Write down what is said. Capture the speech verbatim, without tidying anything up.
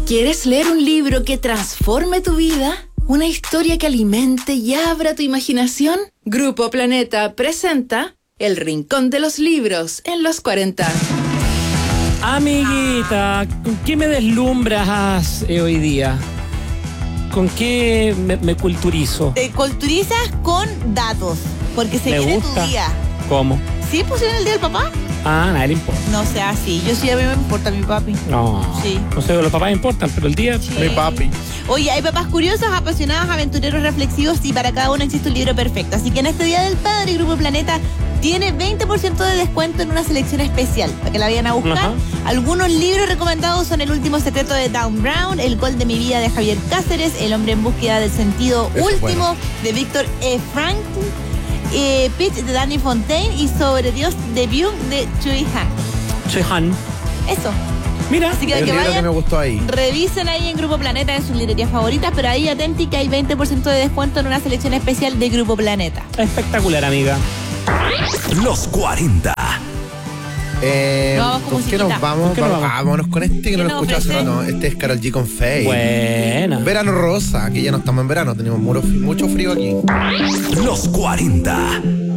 ¿Quieres leer un libro que transforme tu vida? ¿Una historia que alimente y abra tu imaginación? Grupo Planeta presenta El Rincón de los Libros en los cuarenta. Amiguita, ¿con qué me deslumbras eh, hoy día? ¿Con qué me, me culturizo? Te culturizas con datos, porque se Me viene gusta. tu día. ¿Cómo? ¿Sí pusieron el día del papá? Ah, a nadie le importa. No sea así. Yo sí, a mí me importa mi papi. No. Sí. No sé, los papás importan, pero el día... Sí. Mi papi. Oye, hay papás curiosos, apasionados, aventureros, reflexivos y para cada uno existe un libro perfecto. Así que en este Día del Padre, Grupo Planeta tiene veinte por ciento de descuento en una selección especial para que la vayan a buscar. Ajá. Algunos libros recomendados son El último secreto de Dan Brown, El gol de mi vida de Javier Cáceres, El hombre en búsqueda del sentido Eso es último bueno. de Víctor E. Franklin, eh, Pitch de Danny Fontaine y Sobre Dios de Byung de Chui Han. Soy Han. Eso. Mira, Así que, Hay un que libro que vayan, me gustó ahí. revisen ahí en Grupo Planeta en sus librerías favoritas, pero ahí atenti que hay veinte por ciento de descuento en una selección especial de Grupo Planeta. espectacular, amiga. Los cuarenta. Eh, Vamos con ¿Con qué musiquita. nos vamos? ¿Con qué nos Vamos- vamos? ah, vámonos con este que no ¿Qué lo nos escuché hace ofrece? rato. Este es Karol G con Faye. Buena. Verano rosa, que ya no estamos en verano, tenemos muro- mucho frío aquí. Los cuarenta.